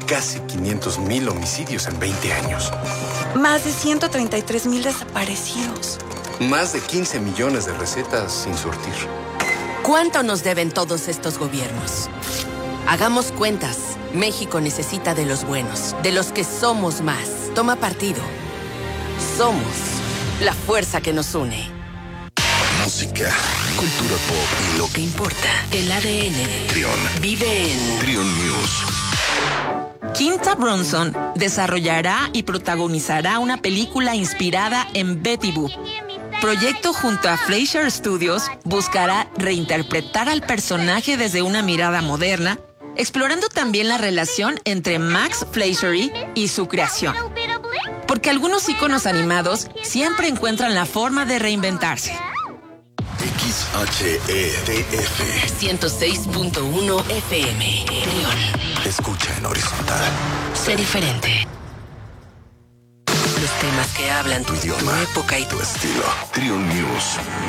casi 500,000 homicidios en 20 años. Más de 133,000 desaparecidos. Más de 15 millones de recetas sin surtir. ¿Cuánto nos deben todos estos gobiernos? Hagamos cuentas. México necesita de los buenos, de los que somos más. Toma partido. Somos la fuerza que nos une. Música, cultura pop y lo que importa. El ADN. Trión. Vive en Trión News. Quinta Brunson desarrollará y protagonizará una película inspirada en Betty Boop. Proyecto junto a Fleischer Studios buscará reinterpretar al personaje desde una mirada moderna, explorando también la relación entre Max Fleischer y su creación. Porque algunos íconos animados siempre encuentran la forma de reinventarse. XHEDF 106.1 FM. Trión. Escucha en horizontal. Sé diferente. Los temas que hablan Tu idioma, tu época y tu estilo. Trión News.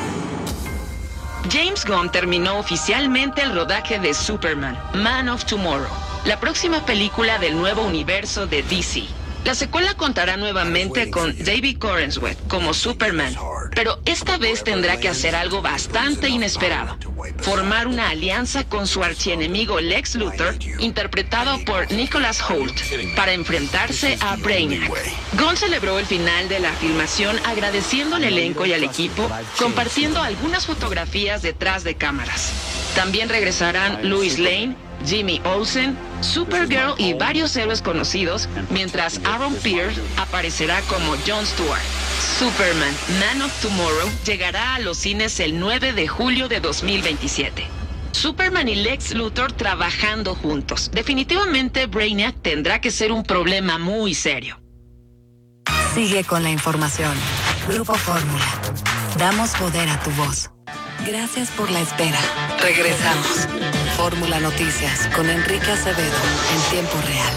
James Gunn terminó oficialmente el rodaje de Superman, Man of Tomorrow, la próxima película del nuevo universo de DC. La secuela contará nuevamente con David Corenswet como Superman, pero esta vez tendrá que hacer algo bastante inesperado: formar una alianza con su archienemigo Lex Luthor, interpretado por Nicholas Hoult, para enfrentarse a Brainiac. Gunn celebró el final de la filmación agradeciendo al elenco y al equipo, compartiendo algunas fotografías detrás de cámaras. También regresarán Lois Lane, Jimmy Olsen, Supergirl y varios héroes conocidos, mientras Aaron Pierce aparecerá como Jon Stewart. Superman, Man of Tomorrow llegará a los cines el 9 de julio de 2027. Superman y Lex Luthor trabajando juntos. Definitivamente Brainiac tendrá que ser un problema muy serio. Sigue con la información. Grupo Fórmula. Damos poder a tu voz. Gracias por la espera. Regresamos. Fórmula Noticias con Enrique Acevedo en tiempo real.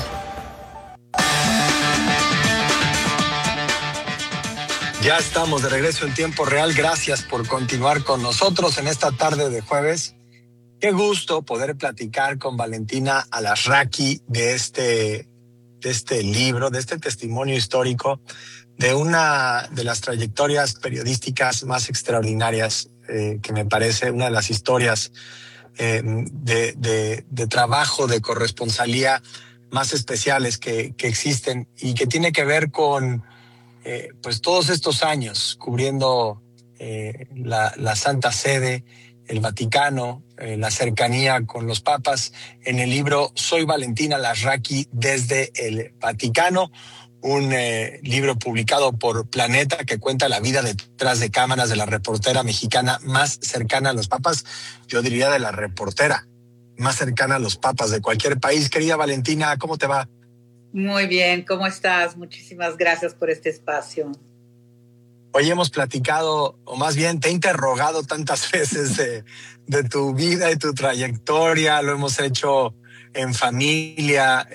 Ya estamos de regreso en tiempo real. Gracias por continuar con nosotros en esta tarde de jueves. Qué gusto poder platicar con Valentina Alasraqui de este libro, de este testimonio histórico, de una de las trayectorias periodísticas más extraordinarias, que me parece una de las historias de trabajo, de corresponsalía más especiales que existen, y que tiene que ver con pues todos estos años cubriendo la Santa Sede, el Vaticano, la cercanía con los papas. En el libro Soy Valentina Alasraqui desde el Vaticano, un libro publicado por Planeta que cuenta la vida detrás de cámaras de la reportera mexicana más cercana a los papas, yo diría de la reportera más cercana a los papas de cualquier país. Querida Valentina, ¿cómo te va? Muy bien, ¿cómo estás? Muchísimas gracias por este espacio. Hoy hemos platicado, o más bien te he interrogado tantas veces de tu vida y tu trayectoria. Lo hemos hecho en familia,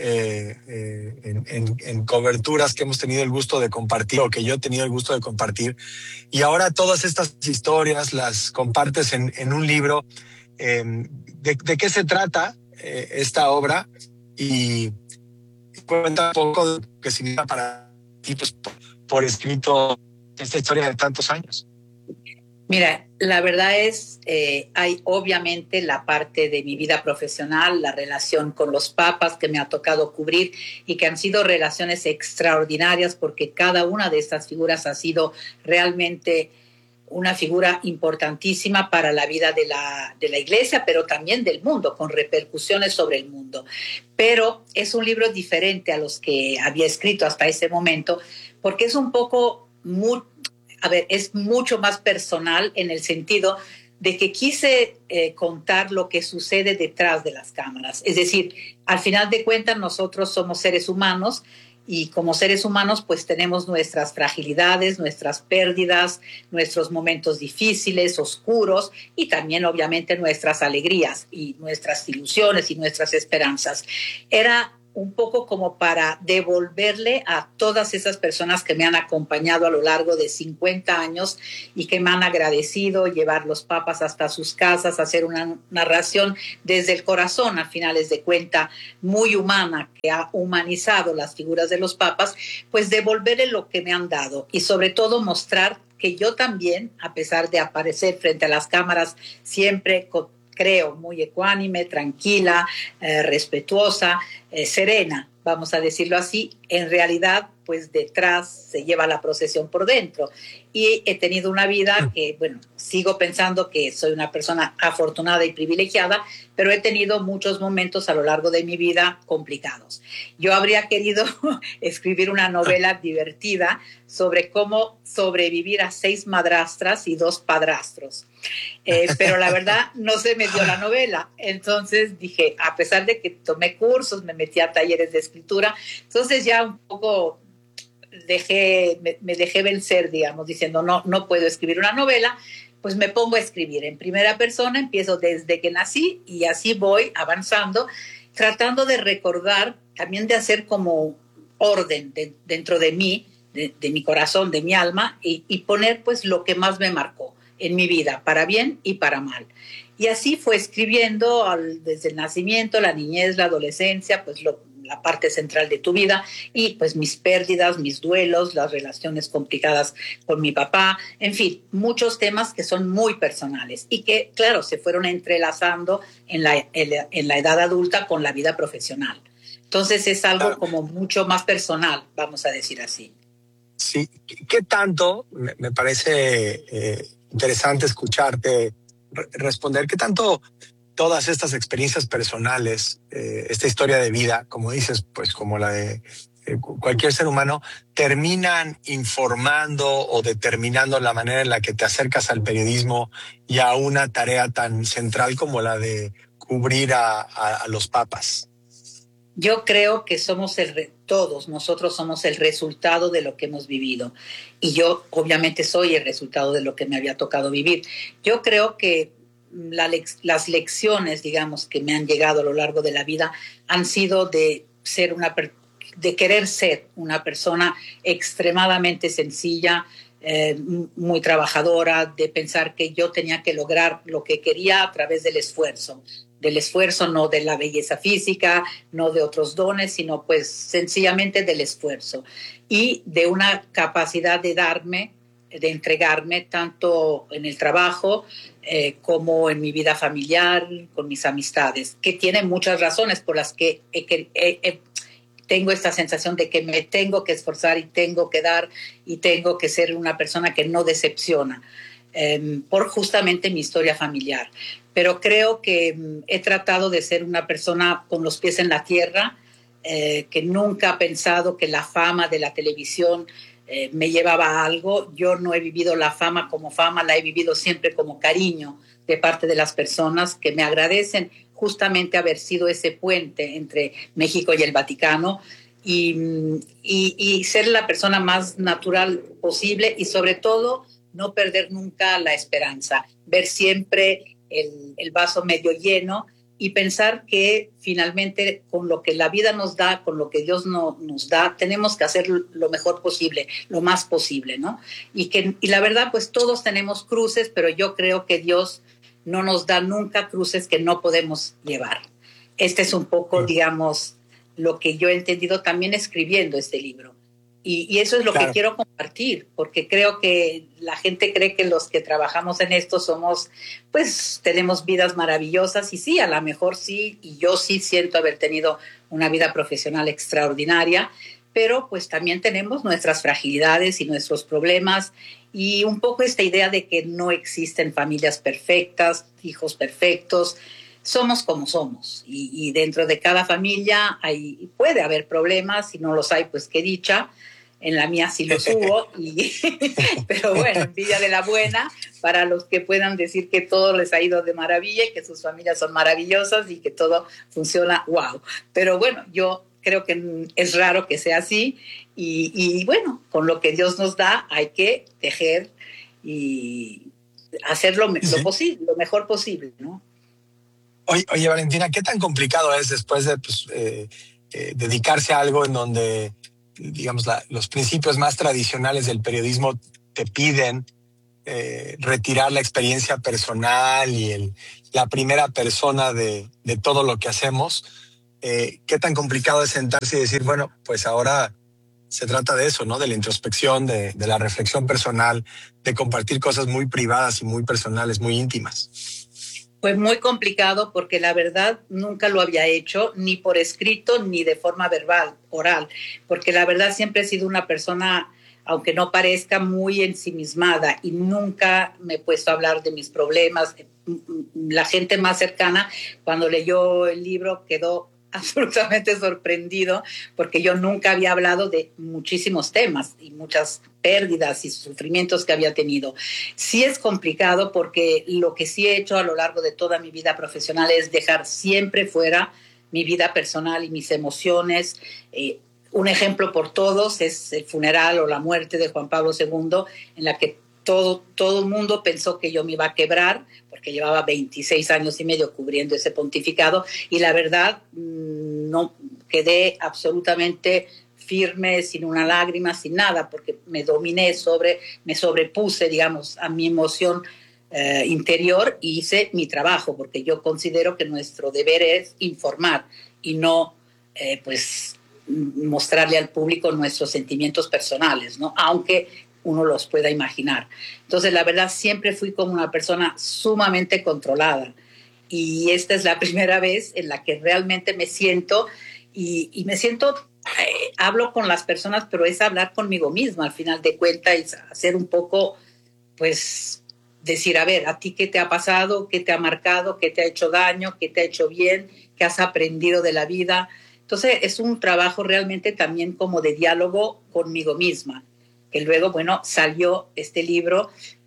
en coberturas que hemos tenido el gusto de compartir, o que yo he tenido el gusto de compartir. Y ahora todas estas historias las compartes en un libro. ¿De qué se trata esta obra? Y cuenta un poco de lo que significa para ti, pues, por escrito, esta historia de tantos años. Mira, la verdad es, hay obviamente la parte de mi vida profesional, la relación con los papas que me ha tocado cubrir y que han sido relaciones extraordinarias, porque cada una de estas figuras ha sido realmente una figura importantísima para la vida de la Iglesia, pero también del mundo, con repercusiones sobre el mundo. Pero es un libro diferente a los que había escrito hasta ese momento, porque es un poco es mucho más personal, en el sentido de que quise contar lo que sucede detrás de las cámaras. Es decir, al final de cuentas nosotros somos seres humanos, y como seres humanos pues tenemos nuestras fragilidades, nuestras pérdidas, nuestros momentos difíciles, oscuros, y también obviamente nuestras alegrías y nuestras ilusiones y nuestras esperanzas. Era un poco como para devolverle a todas esas personas que me han acompañado a lo largo de 50 años y que me han agradecido, llevar los papas hasta sus casas, hacer una narración desde el corazón, al finales de cuenta, muy humana, que ha humanizado las figuras de los papas, pues devolverle lo que me han dado y sobre todo mostrar que yo también, a pesar de aparecer frente a las cámaras siempre creo, muy ecuánime, tranquila, respetuosa, serena, vamos a decirlo así, en realidad, pues detrás se lleva la procesión por dentro. Y he tenido una vida que, bueno, sigo pensando que soy una persona afortunada y privilegiada, pero he tenido muchos momentos a lo largo de mi vida complicados. Yo habría querido escribir una novela divertida sobre cómo sobrevivir a 6 madrastras y 2 padrastros. Pero la verdad no se me dio la novela. Entonces dije, a pesar de que tomé cursos, me metí a talleres de escritura, entonces ya un poco me dejé vencer, digamos, diciendo no puedo escribir una novela, pues me pongo a escribir en primera persona, empiezo desde que nací y así voy avanzando, tratando de recordar, también de hacer como orden dentro de mí, de mi corazón, de mi alma, y poner pues lo que más me marcó en mi vida, para bien y para mal. Y así fue escribiendo desde el nacimiento, la niñez, la adolescencia, pues la parte central de tu vida y pues mis pérdidas, mis duelos, las relaciones complicadas con mi papá, en fin, muchos temas que son muy personales y que, claro, se fueron entrelazando en la edad adulta con la vida profesional. Entonces es algo como mucho más personal, vamos a decir así. Sí, ¿qué tanto? Me parece interesante escucharte responder, ¿qué tanto todas estas experiencias personales, esta historia de vida, como dices, pues como la de cualquier ser humano, terminan informando o determinando la manera en la que te acercas al periodismo y a una tarea tan central como la de cubrir a los papas? Yo creo que todos nosotros somos el resultado de lo que hemos vivido. Y yo obviamente soy el resultado de lo que me había tocado vivir. Yo creo que las lecciones, digamos, que me han llegado a lo largo de la vida han sido de querer ser una persona extremadamente sencilla, muy trabajadora, de pensar que yo tenía que lograr lo que quería a través del esfuerzo, no de la belleza física, no de otros dones, sino pues sencillamente del esfuerzo y de una capacidad de entregarme tanto en el trabajo como en mi vida familiar, con mis amistades, que tienen muchas razones por las que tengo esta sensación de que me tengo que esforzar y tengo que dar y tengo que ser una persona que no decepciona por justamente mi historia familiar. Pero creo que he tratado de ser una persona con los pies en la tierra, que nunca ha pensado que la fama de la televisión me llevaba a algo. Yo no he vivido la fama como fama, la he vivido siempre como cariño de parte de las personas que me agradecen justamente haber sido ese puente entre México y el Vaticano y ser la persona más natural posible y sobre todo no perder nunca la esperanza, ver siempre el vaso medio lleno y pensar que finalmente con lo que la vida nos da, con lo que Dios nos da, tenemos que hacer lo mejor posible, lo más posible, ¿no? Y la verdad, pues todos tenemos cruces, pero yo creo que Dios no nos da nunca cruces que no podemos llevar. Este es un poco, digamos, lo que yo he entendido también escribiendo este libro. Y eso es lo que quiero compartir, porque creo que la gente cree que los que trabajamos en esto pues tenemos vidas maravillosas y sí, a lo mejor sí, y yo sí siento haber tenido una vida profesional extraordinaria, pero pues también tenemos nuestras fragilidades y nuestros problemas y un poco esta idea de que no existen familias perfectas, hijos perfectos. Somos como somos y dentro de cada familia puede haber problemas, si no los hay, pues qué dicha. En la mía sí los hubo, pero bueno, envidia de la buena para los que puedan decir que todo les ha ido de maravilla y que sus familias son maravillosas y que todo funciona wow. Pero bueno, yo creo que es raro que sea así y bueno, con lo que Dios nos da hay que tejer y hacer lo posible, lo mejor posible, ¿no? Oye, Valentina, ¿qué tan complicado es después de dedicarse a algo en donde, digamos, los principios más tradicionales del periodismo te piden retirar la experiencia personal y la primera persona de todo lo que hacemos. ¿Qué tan complicado es sentarse y decir, bueno, pues ahora se trata de eso, ¿no? De la introspección, de la reflexión personal, de compartir cosas muy privadas y muy personales, muy íntimas? Pues muy complicado, porque la verdad nunca lo había hecho, ni por escrito, ni de forma verbal, oral, porque la verdad siempre he sido una persona, aunque no parezca, muy ensimismada, y nunca me he puesto a hablar de mis problemas. La gente más cercana, cuando leyó el libro, quedó absolutamente sorprendido, porque yo nunca había hablado de muchísimos temas y muchas pérdidas y sufrimientos que había tenido. Sí es complicado, porque lo que sí he hecho a lo largo de toda mi vida profesional es dejar siempre fuera mi vida personal y mis emociones. Un ejemplo por todos es el funeral o la muerte de Juan Pablo II, en la que todo el mundo pensó que yo me iba a quebrar, porque llevaba 26 años y medio cubriendo ese pontificado, y la verdad no quedé absolutamente firme, sin una lágrima, sin nada, porque me dominé, me sobrepuse, digamos, a mi emoción interior, y hice mi trabajo, porque yo considero que nuestro deber es informar y no, pues, mostrarle al público nuestros sentimientos personales, ¿no? Aunque uno los pueda imaginar. Entonces, la verdad, siempre fui como una persona sumamente controlada, y esta es la primera vez en la que realmente me siento y me siento, hablo con las personas, pero es hablar conmigo misma al final de cuentas, y hacer un poco, pues, decir, a ver, ¿a ti qué te ha pasado? ¿Qué te ha marcado? ¿Qué te ha hecho daño? ¿Qué te ha hecho bien? ¿Qué has aprendido de la vida? Entonces, es un trabajo realmente también como de diálogo conmigo misma, que luego, bueno, salió este libro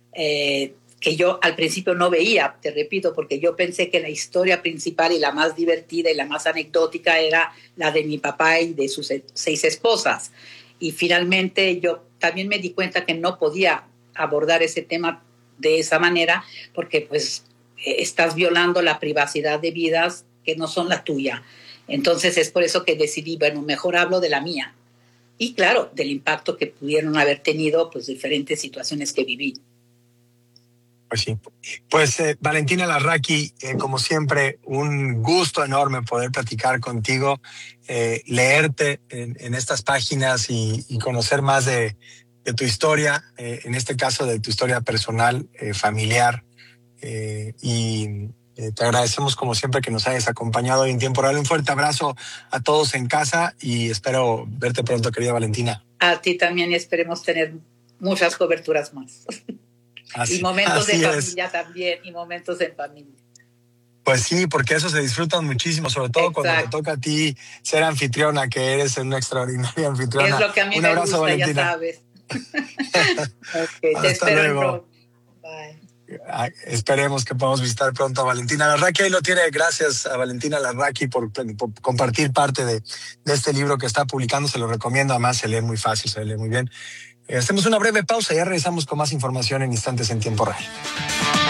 que yo al principio no veía, te repito, porque yo pensé que la historia principal y la más divertida y la más anecdótica era la de mi papá y de sus 6 esposas. Y finalmente yo también me di cuenta que no podía abordar ese tema de esa manera, porque pues estás violando la privacidad de vidas que no son la tuya. Entonces es por eso que decidí, bueno, mejor hablo de la mía. Y claro, del impacto que pudieron haber tenido pues diferentes situaciones que viví. Pues sí. Pues Valentina Larraqui, como siempre, un gusto enorme poder platicar contigo, leerte en estas páginas y conocer más de tu historia, en este caso de tu historia personal, familiar. Y te agradecemos como siempre que nos hayas acompañado hoy en Tiempo Real. Un fuerte abrazo a todos en casa y espero verte pronto, querida Valentina. A ti también, y esperemos tener muchas coberturas más. Y momentos de familia también, y momentos en familia. Pues sí, porque eso se disfrutan muchísimo, sobre todo cuando te toca a ti ser anfitriona, que eres una extraordinaria anfitriona. Es lo que a mí un me abrazo, gusta, Valentina. Ya sabes. Okay, te espero luego. Bye. Esperemos que podamos visitar pronto a Valentina Larraqui. Ahí lo tiene. Gracias a Valentina Larraqui por compartir parte de este libro que está publicando. Se lo recomiendo. Además, se lee muy fácil, se lee muy bien. Hacemos una breve pausa y ya regresamos con más información en Instantes en Tiempo Real.